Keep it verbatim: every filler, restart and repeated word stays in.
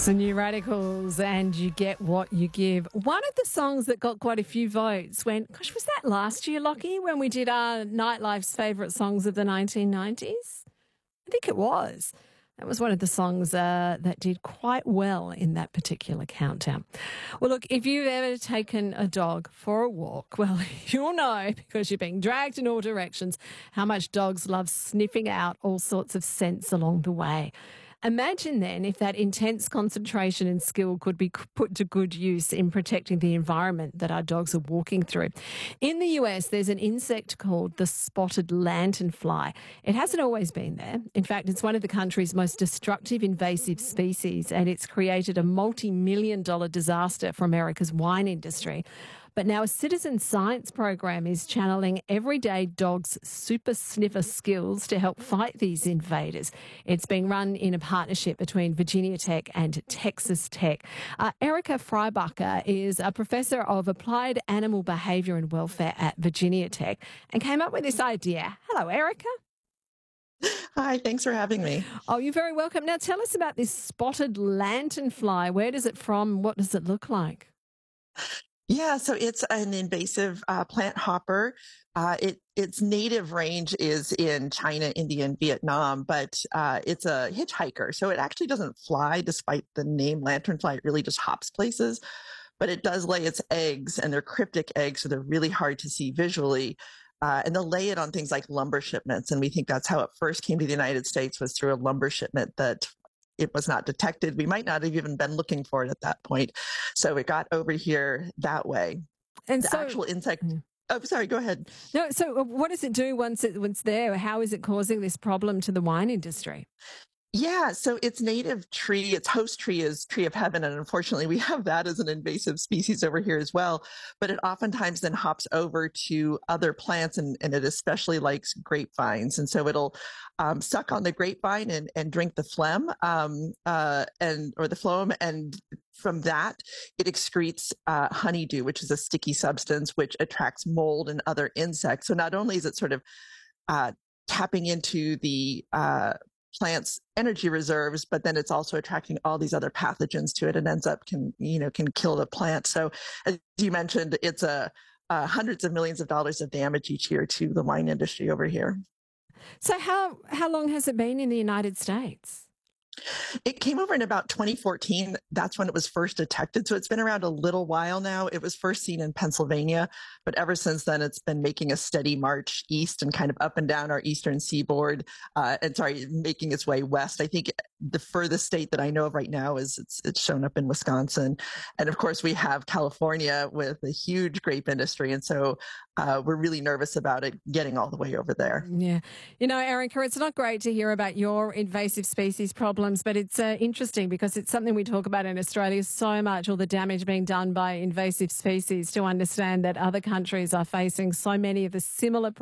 The New Radicals and You Get What You Give. One of the songs that got quite a few votes when, gosh, was that last year, Lockie, when we did our Nightlife's favourite songs of the nineteen nineties? I think it was. That was one of the songs uh, that did quite well in that particular countdown. Well, look, if you've ever taken a dog for a walk, well, you'll know, because you're being dragged in all directions, how much dogs love sniffing out all sorts of scents along the way. Imagine then if that intense concentration and skill could be put to good use in protecting the environment that our dogs are walking through. In the U S, there's an insect called the spotted lanternfly. It hasn't always been there. In fact, it's one of the country's most destructive invasive species, and it's created a multi-million dollar disaster for America's wine industry. But now a citizen science program is channeling everyday dogs' super sniffer skills to help fight these invaders. It's being run in a partnership between Virginia Tech and Texas Tech. Uh, Erica Freibacher is a professor of applied animal behaviour and welfare at Virginia Tech and came up with this idea. Hello, Erica. Hi, thanks for having me. Oh, you're very welcome. Now tell us about this spotted lanternfly. Where does it from? What does it look like? Yeah, so it's an invasive uh, plant hopper. Uh, it, its native range is in China, India, and Vietnam, but uh, it's a hitchhiker. So it actually doesn't fly, despite the name lanternfly. It really just hops places. But it does lay its eggs, and they're cryptic eggs, so they're really hard to see visually. Uh, and they'll lay it on things like lumber shipments. And we think that's how it first came to the United States, was through a lumber shipment that it was not detected. We might not have even been looking for it at that point. So it got over here that way. And the so, actual insect. Mm. Oh, sorry, go ahead. No, so what does it do once, it, once there? How is it causing this problem to the wine industry? Yeah, so its native tree, its host tree is tree of heaven. And unfortunately, we have that as an invasive species over here as well. But it oftentimes then hops over to other plants, and, and it especially likes grapevines. And so it'll um, suck on the grapevine and, and drink the phlegm um, uh, and or the phloem. And from that, it excretes uh, honeydew, which is a sticky substance which attracts mold and other insects. So not only is it sort of uh, tapping into the uh, plant's energy reserves, but then it's also attracting all these other pathogens to it, and ends up can you know can kill the plant. So as you mentioned, it's a uh, hundreds of millions of dollars of damage each year to the wine industry over here. So how how long has it been in the United States? It came over in about twenty fourteen. That's when it was first detected. So it's been around a little while now. It was first seen in Pennsylvania, but ever since then, it's been making a steady march east and kind of up and down our eastern seaboard. Uh, and sorry, making its way west. I think the furthest state that I know of right now is it's, it's shown up in Wisconsin. And of course, we have California with a huge grape industry. And so uh, we're really nervous about it getting all the way over there. Yeah. You know, Erica, it's not great to hear about your invasive species problems, but it's uh, interesting because it's something we talk about in Australia so much, all the damage being done by invasive species, to understand that other countries are facing so many of the similar problems.